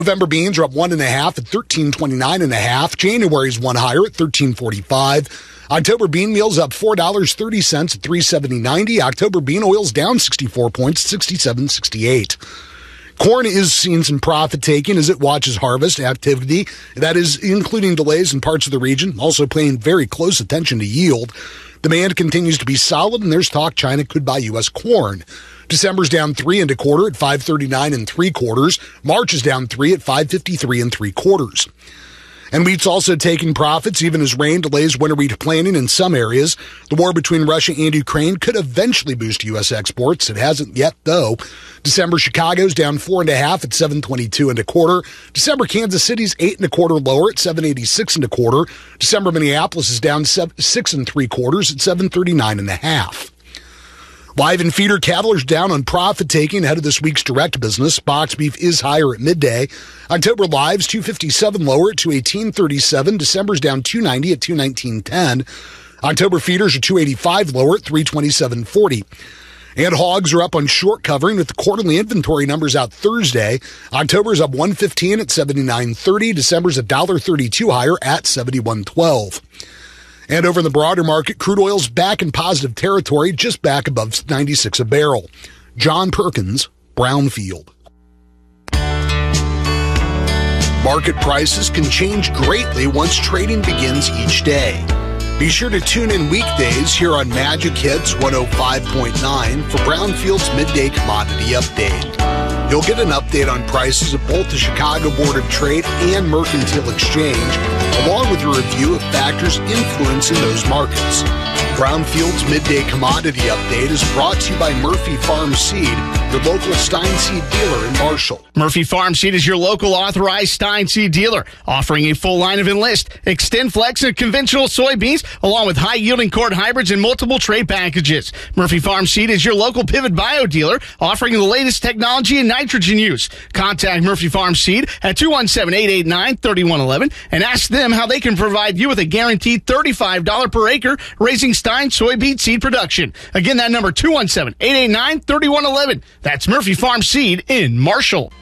November beans are up 1.5 at $13.29.5. January's one higher at $13.45. October bean meal's up $4.30 at $3.70.90. October bean oil's down 64 points, $67.68. Corn is seeing some profit taking as it watches harvest activity. That is including delays in parts of the region, also paying very close attention to yield. Demand continues to be solid, and there's talk China could buy U.S. corn. December's down 3 1/4 at $5.39 3/4. March is down 3 at $5.53 3/4. And wheat's also taking profits, even as rain delays winter wheat planting in some areas. The war between Russia and Ukraine could eventually boost U.S. exports. It hasn't yet, though. December Chicago's down 4.5 at $7.22 1/4. December Kansas City's 8 1/4 lower at $7.86 1/4. December Minneapolis is down 6 3/4 at $7.39 1/2. Live and feeder cattle are down on profit taking ahead of this week's direct business. Box beef is higher at midday. October live's $2.57 lower at $2.18.37. December's down $2.90 at $2.19.10. October feeders are $2.85 lower at $3.27.40. And hogs are up on short covering with the quarterly inventory numbers out Thursday. October's up $1.15 at $79.30. December's $1.32 higher at $71.12. And over in the broader market, crude oil's back in positive territory, just back above 96 a barrel. John Perkins, Brownfield. Market prices can change greatly once trading begins each day. Be sure to tune in weekdays here on Magic Hits 105.9 for Brownfield's Midday Commodity Update. You'll get an update on prices at both the Chicago Board of Trade and Mercantile Exchange, along with a review of factors influencing those markets. Brownfield's Midday Commodity Update is brought to you by Murphy Farm Seed, your local Stein Seed dealer in Marshall. Murphy Farm Seed is your local authorized Stein Seed dealer, offering a full line of Enlist, XtendFlex, and conventional soybeans, along with high-yielding corn hybrids and multiple trait packages. Murphy Farm Seed is your local Pivot Bio dealer, offering the latest technology in nitrogen use. Contact Murphy Farm Seed at 217-889-3111 and ask them how they can provide you with a guaranteed $35 per acre raising Stein soybean seed production. Again, that number 217-889-3111. That's Murphy Farm Seed in Marshall.